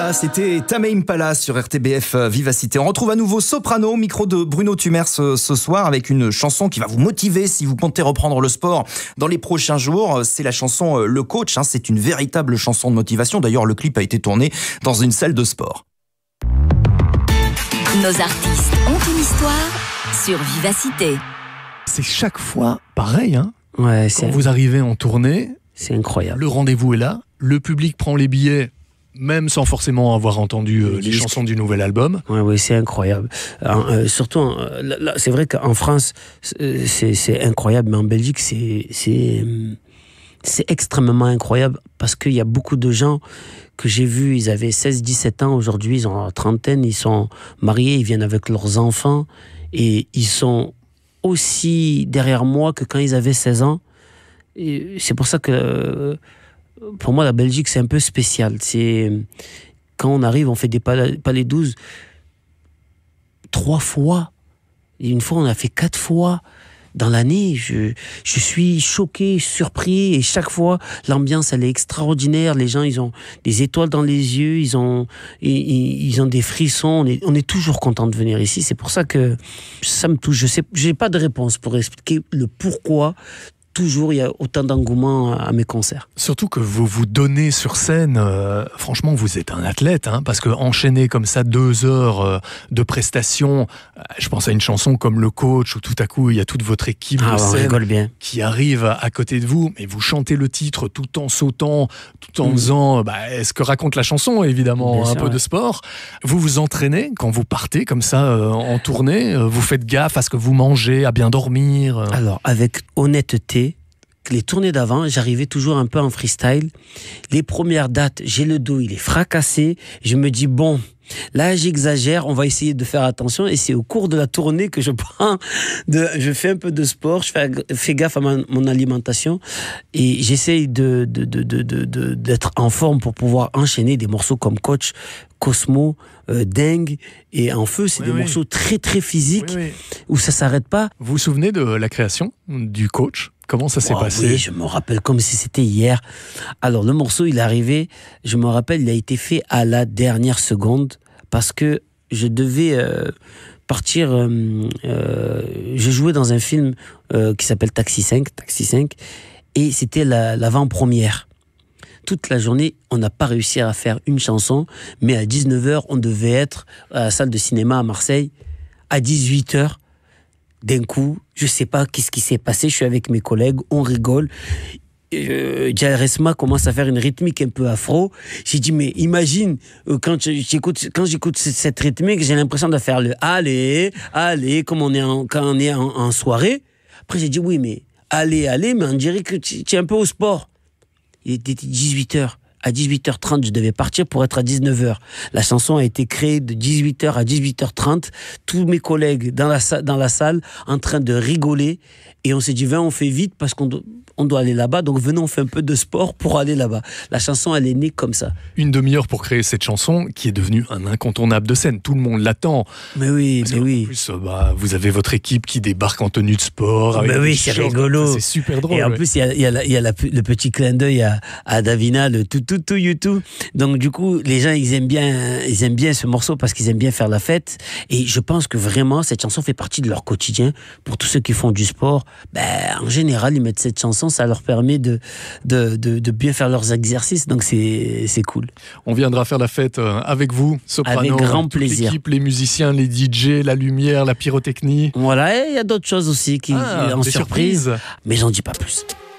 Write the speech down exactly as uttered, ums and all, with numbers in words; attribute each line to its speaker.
Speaker 1: Ah, c'était Tame Impala sur R T B F Vivacité. On retrouve à nouveau Soprano, micro de Bruno Tumers ce, ce soir, avec une chanson qui va vous motiver si vous comptez reprendre le sport dans les prochains jours. C'est la chanson Le Coach, hein. C'est une véritable chanson de motivation. D'ailleurs, le clip a été tourné dans une salle de sport.
Speaker 2: Nos artistes ont une histoire sur Vivacité.
Speaker 3: C'est chaque fois pareil, hein.
Speaker 4: Ouais,
Speaker 3: Quand vous arrivez en tournée,
Speaker 4: c'est incroyable.
Speaker 3: Le rendez-vous est là, le public prend les billets, même sans forcément avoir entendu euh, les chansons du nouvel album.
Speaker 4: Oui, oui, c'est incroyable. Euh, surtout, euh, là, là, c'est vrai qu'en France, c'est, c'est incroyable, mais en Belgique, c'est, c'est, c'est extrêmement incroyable parce qu'il y a beaucoup de gens que j'ai vus, ils avaient seize dix-sept ans, aujourd'hui ils ont la trentaine, ils sont mariés, ils viennent avec leurs enfants et ils sont aussi derrière moi que quand ils avaient seize ans. Et c'est pour ça que pour moi la Belgique c'est un peu spécial. C'est quand on arrive, on fait des palais, palais douze trois fois, et une fois on a fait quatre fois dans l'année. Je, je suis choqué, surpris, et chaque fois l'ambiance elle est extraordinaire. Les gens ils ont des étoiles dans les yeux, ils ont ils, ils ont des frissons. On est, on est toujours content de venir ici. C'est pour ça que ça me touche. Je sais, j'ai pas de réponse pour expliquer le pourquoi. Toujours, il y a autant d'engouement à mes concerts.
Speaker 3: Surtout que vous vous donnez sur scène, euh, franchement, vous êtes un athlète, hein, parce que enchaîner comme ça deux heures euh, de prestations, euh, je pense à une chanson comme Le Coach, où tout à coup, il y a toute votre équipe
Speaker 4: ah,
Speaker 3: de
Speaker 4: on
Speaker 3: scène
Speaker 4: rigole bien.
Speaker 3: qui arrive à, à côté de vous, mais vous chantez le titre tout en sautant, tout en mmh. faisant bah, ce que raconte la chanson, évidemment, bien un sûr, peu ouais. de sport. Vous vous entraînez quand vous partez comme ça euh, en tournée, euh, vous faites gaffe à ce que vous mangez, à bien dormir euh.
Speaker 4: Alors, avec honnêteté, les tournées d'avant, j'arrivais toujours un peu en freestyle. Les premières dates, j'ai le dos, il est fracassé. Je me dis, bon, là, j'exagère, on va essayer de faire attention. Et c'est au cours de la tournée que je prends, de, je fais un peu de sport, je fais, fais gaffe à ma, mon alimentation. Et j'essaye de, de, de, de, de, de, d'être en forme pour pouvoir enchaîner des morceaux comme Coach, Cosmo, euh, Dingue et En Feu. C'est oui, des oui. morceaux très, très physiques oui, oui. où ça ne s'arrête pas.
Speaker 3: Vous vous souvenez de la création du Coach ? Comment ça s'est
Speaker 4: oh,
Speaker 3: passé ?
Speaker 4: Oui, je me rappelle comme si c'était hier. Alors, le morceau, il est arrivé, je me rappelle, il a été fait à la dernière seconde parce que je devais euh, partir... Euh, euh, je jouais dans un film euh, qui s'appelle Taxi cinq, Taxi cinq, et c'était la, l'avant-première. Toute la journée, on n'a pas réussi à faire une chanson, mais à dix-neuf heures, on devait être à la salle de cinéma à Marseille. À dix-huit heures, d'un coup, je ne sais pas qu'est-ce qui s'est passé, je suis avec mes collègues, on rigole. Euh, Jaresma commence à faire une rythmique un peu afro. J'ai dit, mais imagine, euh, quand j'écoute, quand j'écoute cette rythmique, j'ai l'impression de faire le « allez, allez », comme on est en, quand on est en, en soirée. Après, j'ai dit, oui, mais « allez, allez », mais on dirait que tu es un peu au sport. Il était dix-huit heures. À dix-huit heures trente, je devais partir pour être à dix-neuf heures. La chanson a été créée de dix-huit heures à dix-huit heures trente. Tous mes collègues dans la, dans la salle en train de rigoler. Et on s'est dit, viens, on fait vite parce qu'on do- on doit aller là-bas. Donc venons, on fait un peu de sport pour aller là-bas. La chanson, elle est née comme ça.
Speaker 3: Une demi-heure pour créer cette chanson qui est devenue un incontournable de scène. Tout le monde l'attend.
Speaker 4: Mais oui, parce mais oui.
Speaker 3: En plus, bah, vous avez votre équipe qui débarque en tenue de sport.
Speaker 4: Mais oui, c'est rigolo.
Speaker 3: C'est super drôle.
Speaker 4: Et en
Speaker 3: ouais.
Speaker 4: plus, il y a, y a, la, y a la, le petit clin d'œil à, à Davina, le tout, tout, tout, YouTube. Donc du coup, les gens, ils aiment bien, ils aiment bien ce morceau parce qu'ils aiment bien faire la fête. Et je pense que vraiment, cette chanson fait partie de leur quotidien. Pour tous ceux qui font du sport, ben, en général, ils mettent cette chanson, ça leur permet de, de, de, de bien faire leurs exercices. Donc c'est, c'est cool.
Speaker 3: On viendra faire la fête avec vous, Soprano.
Speaker 4: Avec grand plaisir.
Speaker 3: L'équipe, les musiciens, les D J, la lumière, la pyrotechnie.
Speaker 4: Voilà, et il y a d'autres choses aussi qui,
Speaker 3: ah,
Speaker 4: en surprise.
Speaker 3: Surprises.
Speaker 4: Mais j'en dis pas plus.